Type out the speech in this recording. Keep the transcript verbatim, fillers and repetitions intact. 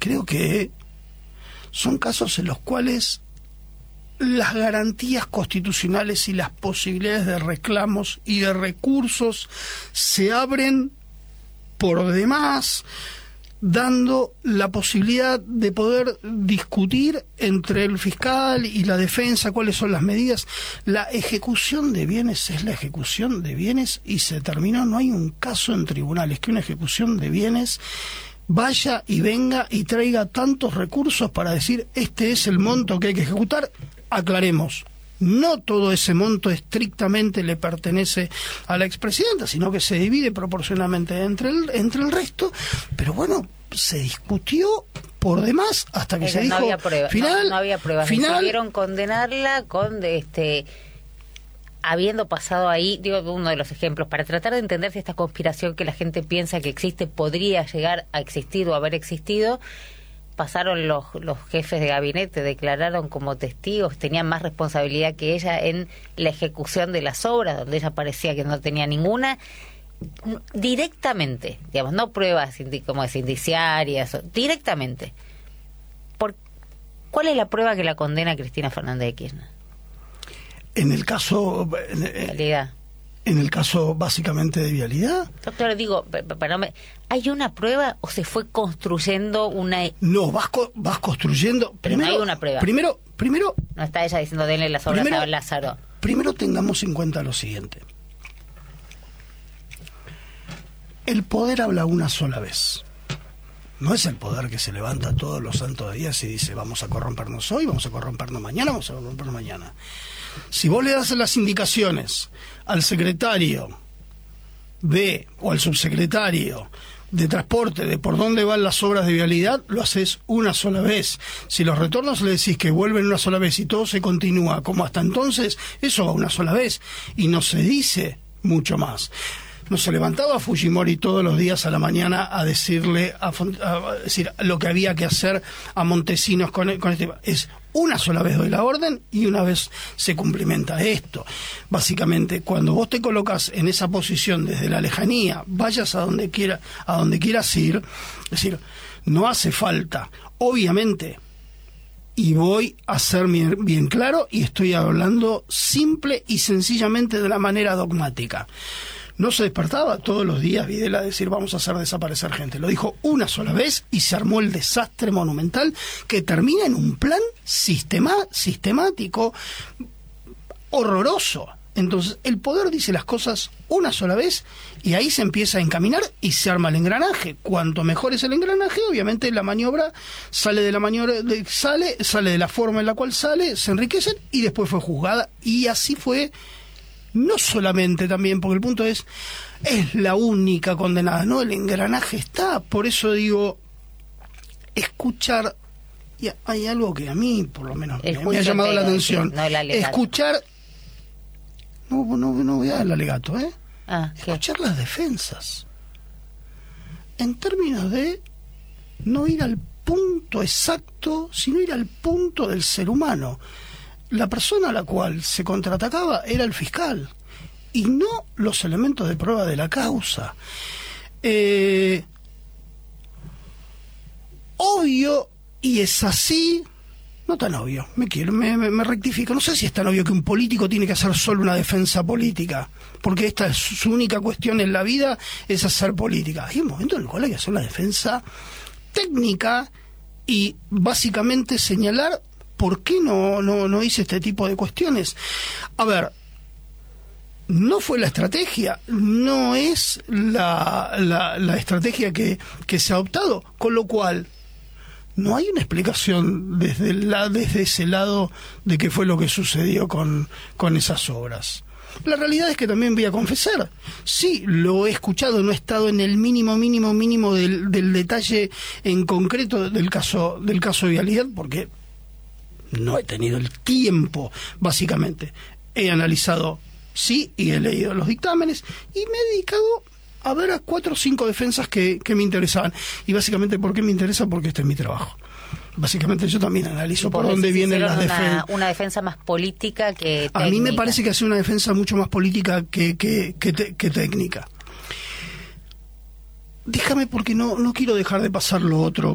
creo que son casos en los cuales las garantías constitucionales y las posibilidades de reclamos y de recursos se abren por demás, dando la posibilidad de poder discutir entre el fiscal y la defensa cuáles son las medidas. La ejecución de bienes es la ejecución de bienes y se terminó. No hay un caso en tribunales que una ejecución de bienes vaya y venga y traiga tantos recursos para decir este es el monto que hay que ejecutar. Aclaremos, no todo ese monto estrictamente le pertenece a la expresidenta, sino que se divide proporcionalmente entre el, entre el resto, pero bueno, se discutió por demás hasta que Pero se no dijo había prueba, final, no, no había pruebas, final, decidieron condenarla con este habiendo pasado ahí, digo, uno de los ejemplos, para tratar de entender si esta conspiración que la gente piensa que existe podría llegar a existir o haber existido. Pasaron los, los jefes de gabinete, declararon como testigos, tenían más responsabilidad que ella en la ejecución de las obras, donde ella parecía que no tenía ninguna, directamente, digamos, no pruebas indi- como es indiciarias, directamente. ¿Por ¿Cuál es la prueba que la condena a Cristina Fernández de Kirchner? En el caso... En, Realidad. En el caso básicamente de vialidad. Doctor, digo, para me, ¿hay una prueba o se fue construyendo una...? No, vas, co- vas construyendo... Pero primero, no hay una prueba. Primero, primero... No está ella diciendo denle las obras primero, a Lázaro. Primero tengamos en cuenta lo siguiente. El poder habla una sola vez. No es el poder que se levanta todos los santos días y dice vamos a corrompernos hoy, vamos a corrompernos mañana, vamos a corrompernos mañana. Si vos le das las indicaciones al secretario de o al subsecretario de transporte de por dónde van las obras de vialidad, lo haces una sola vez. Si los retornos le decís que vuelven una sola vez y todo se continúa como hasta entonces, eso va una sola vez y no se dice mucho más. No se levantaba Fujimori todos los días a la mañana a decirle, a, a decir lo que había que hacer a Montesinos con, con este... Es una sola vez doy la orden y una vez se cumplimenta esto. Básicamente, cuando vos te colocas en esa posición desde la lejanía, vayas a donde quiera, a donde quieras ir, es decir, no hace falta, obviamente, y voy a ser bien, bien claro, y estoy hablando simple y sencillamente de la manera dogmática. No se despertaba todos los días Videla a decir vamos a hacer desaparecer gente. Lo dijo una sola vez y se armó el desastre monumental que termina en un plan sistema, sistemático horroroso. Entonces el poder dice las cosas una sola vez y ahí se empieza a encaminar y se arma el engranaje. Cuanto mejor es el engranaje, obviamente la maniobra sale de la maniobra, de, sale, sale de la forma en la cual sale, se enriquecen y después fue juzgada y así fue. No solamente también, porque el punto es, es la única condenada, ¿no? El engranaje está, por eso digo, escuchar, y hay algo que a mí, por lo menos, me, me ha llamado la atención. No escuchar, no, no, no voy a dar el alegato, ¿eh? Ah, escuchar las defensas, en términos de no ir al punto exacto, sino ir al punto del ser humano. La persona a la cual se contraatacaba era el fiscal y no los elementos de prueba de la causa. Eh, obvio, y es así, no tan obvio, me quiero, me, me, me rectifico, no sé si es tan obvio que un político tiene que hacer solo una defensa política, porque esta es su única cuestión en la vida, es hacer política. Hay un momento en el cual hay que hacer una defensa técnica y básicamente señalar ¿por qué no, no, no hice este tipo de cuestiones? A ver, no fue la estrategia, no es la, la, la estrategia que, que se ha adoptado, con lo cual no hay una explicación desde, la, desde ese lado de qué fue lo que sucedió con, con esas obras. La realidad es que también voy a confesar, sí, lo he escuchado, no he estado en el mínimo, mínimo, mínimo del, del detalle en concreto del caso, del caso de vialidad, porque no he tenido el tiempo, básicamente. He analizado, sí, y he leído los dictámenes, y me he dedicado a ver a cuatro o cinco defensas que, que me interesaban. Y básicamente, ¿por qué me interesa? Porque este es mi trabajo. Básicamente yo también analizo por dónde vienen las defensas. Una, una defensa más política que técnica. A mí me parece que hace una defensa mucho más política que, que, que, te, que técnica. Déjame, porque no, no quiero dejar de pasar lo otro